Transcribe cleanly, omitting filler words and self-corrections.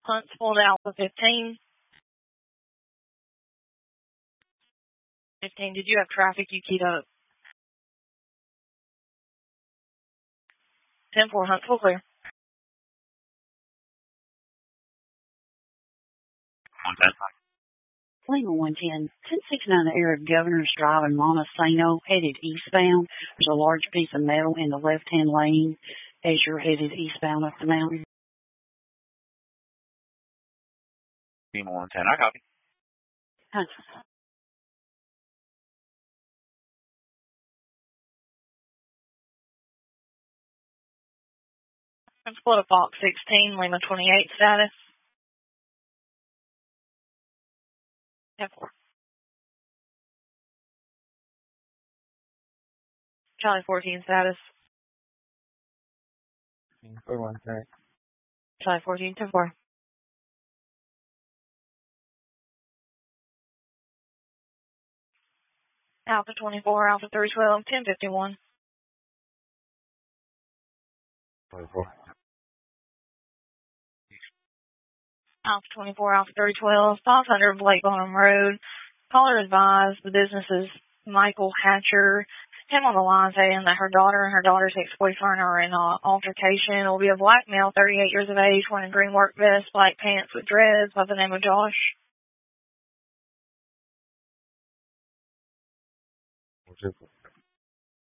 Huntsville to Alpha 15. 15, did you have traffic you keyed up? 10-4, Huntsville clear. Lima 110, 1069 Eric Governor's Drive in Montesano, headed eastbound. There's a large piece of metal in the left-hand lane as you're headed eastbound up the mountain. Lima 110, I copy. Split to Fox 16, Lima 28 status. 10-4. Charlie 14 status. 4-1, sorry. Charlie 14, 10-4. Alpha 24, Alpha 312, 1051. 24. Alpha 24, Alpha 312, 500 Blake Bonham Road. Caller advised the business is Michael Hatcher. Him on the line saying that her daughter and her daughter's ex-boyfriend are in an altercation. It will be a black male, 38 years of age, wearing a green work vest, black pants with dreads, by the name of Josh. 4-2.